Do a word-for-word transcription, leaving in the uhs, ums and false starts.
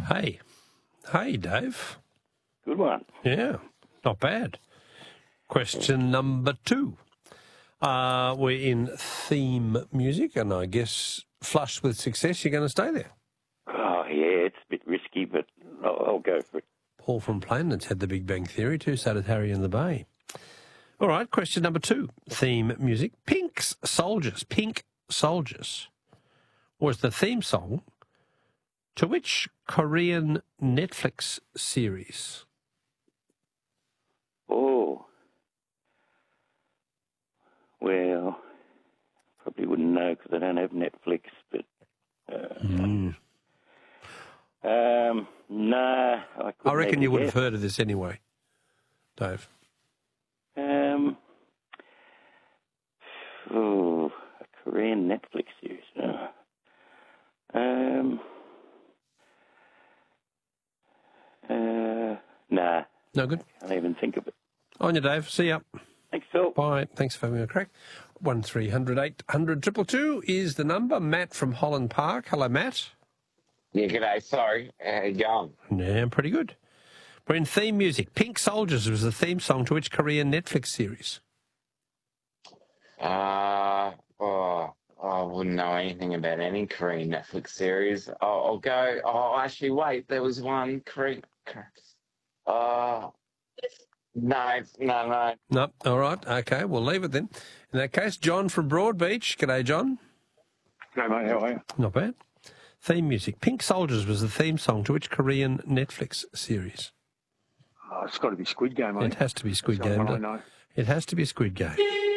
Hey. Hey, Dave. Good one. Yeah, not bad. Question number two. Uh, we're in theme music, and I guess flush with success, you're going to stay there. Oh, yeah, it's a bit risky, but I'll, I'll go for it. Paul from Plainlands had the Big Bang Theory too, so did Harry in the Bay. All right, question number two. Theme music. Pink's Soldiers. Pink Soldiers was the theme song to which Korean Netflix series? Oh. Well, probably wouldn't know because I don't have Netflix, but... Uh, Mm. Um, nah. I, I reckon you would have guess. heard of this anyway, Dave. Um, oh, a Korean Netflix series. Uh, um, uh, nah. No good? Can't even think of it. On you, Dave. See ya. Thanks, Phil. Bye. Thanks for having a crack. One three hundred eight hundred two two two is the number. Matt from Holland Park. Hello, Matt. Yeah, g'day. Sorry. How you going? Yeah, pretty good. We're in theme music. Pink Soldiers was the theme song to which Korean Netflix series? Uh, oh, I wouldn't know anything about any Korean Netflix series. I'll, I'll go. Oh, actually, wait. There was one Korean. Uh, no, no, no. No. All right. Okay, we'll leave it then. In that case, John from Broadbeach. G'day, John. G'day, mate. How are you? Not bad. Theme music. Pink Soldiers was the theme song to which Korean Netflix series? Oh, it's got to be Squid Game, mate. It has to be Squid That's the Game. one I know. It has to be Squid Game.